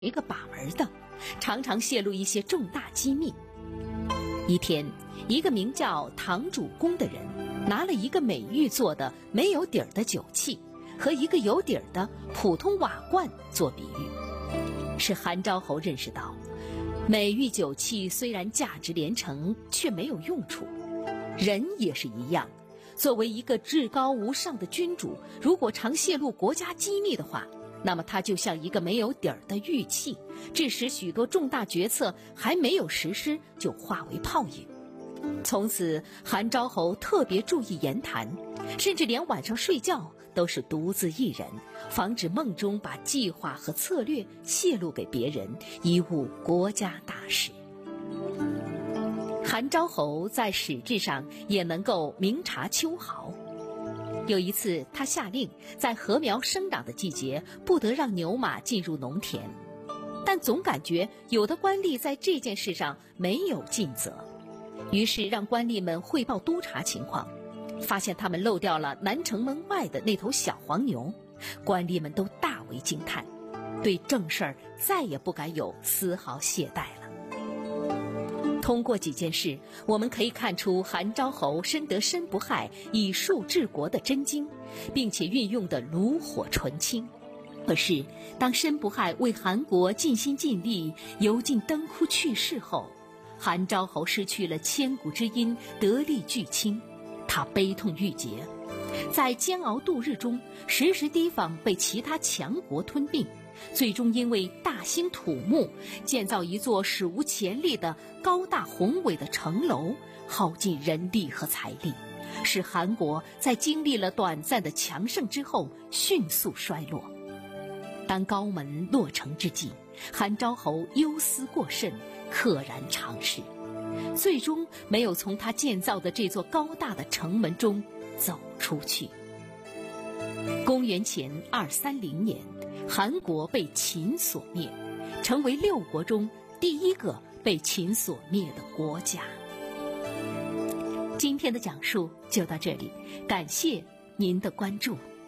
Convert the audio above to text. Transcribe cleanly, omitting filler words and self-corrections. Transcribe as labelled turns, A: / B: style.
A: 一个把门的，常常泄露一些重大机密。一天，一个名叫唐主公的人拿了一个美玉做的没有底儿的酒器和一个有底儿的普通瓦罐做比喻，使韩昭侯认识到，美玉酒器虽然价值连城，却没有用处。人也是一样，作为一个至高无上的君主，如果常泄露国家机密的话，那么他就像一个没有底儿的玉器，致使许多重大决策还没有实施就化为泡影。从此，韩昭侯特别注意言谈，甚至连晚上睡觉都是独自一人，防止梦中把计划和策略泄露给别人，贻误国家大事。韩昭侯在史志上也能够明察秋毫。有一次，他下令在禾苗生长的季节不得让牛马进入农田，但总感觉有的官吏在这件事上没有尽责，于是让官吏们汇报督察情况，发现他们漏掉了南城门外的那头小黄牛，官吏们都大为惊叹，对正事儿再也不敢有丝毫懈怠了。通过几件事，我们可以看出韩昭侯深得申不害以术治国的真经，并且运用的炉火纯青。可是当申不害为韩国尽心尽力油尽灯枯去世后，韩昭侯失去了千古之音，得力俱倾，他悲痛欲绝，在煎熬度日中，时时提防被其他强国吞并，最终因为大兴土木，建造一座史无前例的高大宏伟的城楼，耗尽人力和财力，使韩国在经历了短暂的强盛之后迅速衰落。当高门落成之际，韩昭侯忧思过甚，溘然长逝，最终没有从他建造的这座高大的城门中走出去。公元前230年，韩国被秦所灭，成为6国中第一个被秦所灭的国家。今天的讲述就到这里，感谢您的关注。